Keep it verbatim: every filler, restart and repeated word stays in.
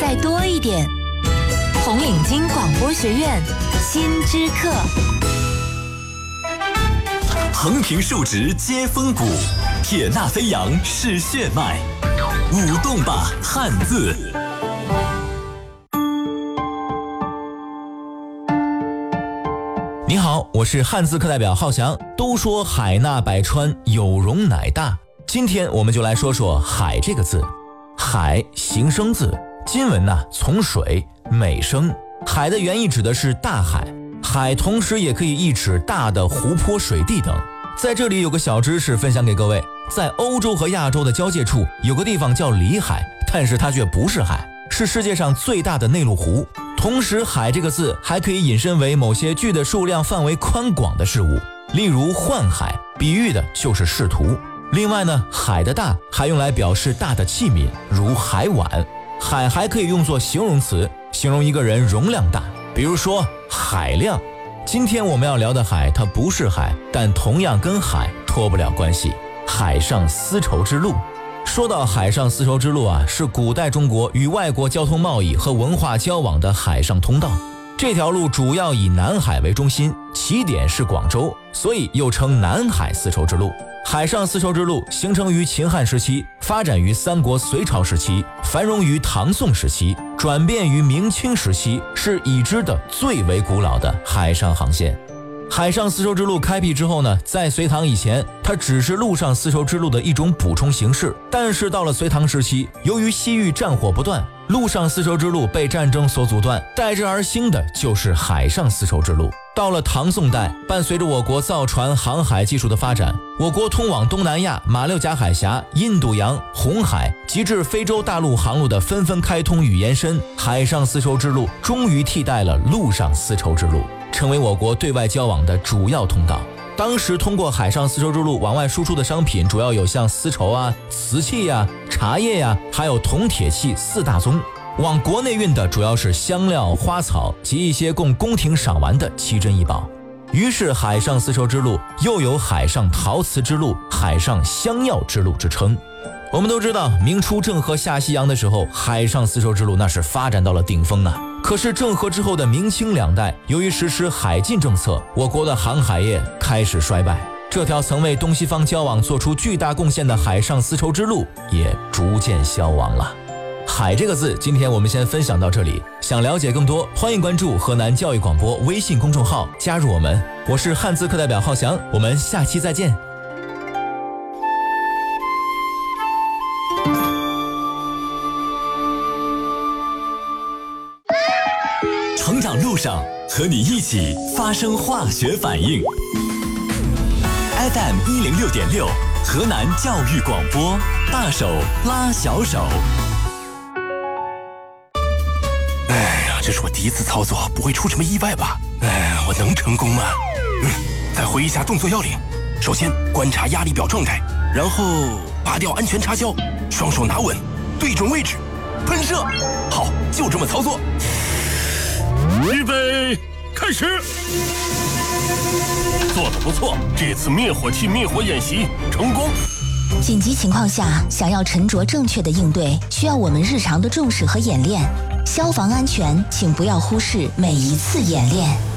再多一点。红领巾广播学院新知课。 横平竖直接风骨，铁纳飞扬是血脉，舞动吧汉字。你好，我是汉字课代表浩翔。都说海纳百川，有容乃大。今天我们就来说说海这个字。海形声字，今文呢从水美声。海的原意指的是大海，海同时也可以意指大的湖泊、水地等。在这里有个小知识分享给各位，在欧洲和亚洲的交界处有个地方叫里海，但是它却不是海，是世界上最大的内陆湖。同时海这个字还可以引申为某些聚的数量范围宽广的事物，例如幻海，比喻的就是仕途。另外呢，海的大还用来表示大的器皿，如海碗。海还可以用作形容词，形容一个人容量大，比如说海量。今天我们要聊的海，它不是海，但同样跟海脱不了关系。海上丝绸之路。说到海上丝绸之路啊，是古代中国与外国交通贸易和文化交往的海上通道。这条路主要以南海为中心，起点是广州，所以又称南海丝绸之路。海上丝绸之路形成于秦汉时期，发展于三国隋朝时期，繁荣于唐宋时期，转变于明清时期，是已知的最为古老的海上航线。海上丝绸之路开辟之后呢，在隋唐以前，它只是陆上丝绸之路的一种补充形式。但是到了隋唐时期，由于西域战火不断，陆上丝绸之路被战争所阻断，代之而兴的就是海上丝绸之路。到了唐宋代，伴随着我国造船航海技术的发展，我国通往东南亚、马六甲海峡、印度洋、红海及至非洲大陆航路的纷纷开通与延伸，海上丝绸之路终于替代了陆上丝绸之路，成为我国对外交往的主要通道。当时通过海上丝绸之路往外输出的商品主要有像丝绸啊、瓷器呀、茶叶呀，还有铜铁器四大宗。往国内运的主要是香料、花草及一些供宫廷赏玩的奇珍异宝。于是海上丝绸之路又有海上陶瓷之路、海上香药之路之称。我们都知道，明初郑和下西洋的时候，海上丝绸之路那是发展到了顶峰啊。可是郑和之后的明清两代，由于实施海禁政策，我国的航海业开始衰败，这条曾为东西方交往做出巨大贡献的海上丝绸之路也逐渐消亡了。海这个字，今天我们先分享到这里。想了解更多，欢迎关注河南教育广播微信公众号，加入我们。我是汉字课代表浩翔，我们下期再见。成长路上，和你一起发生化学反应。F M 一零六点六，河南教育广播，大手拉小手。 这是我第一次操作，不会出什么意外吧？哎，我能成功吗？嗯，再回忆一下动作要领。首先观察压力表状态，然后拔掉安全插销，双手拿稳，对准位置，喷射。好，就这么操作。 预备，开始。做得不错，这次灭火器灭火演习成功。 紧急情况下，想要沉着正确的应对，需要我们日常的重视和演练。消防安全，请不要忽视每一次演练。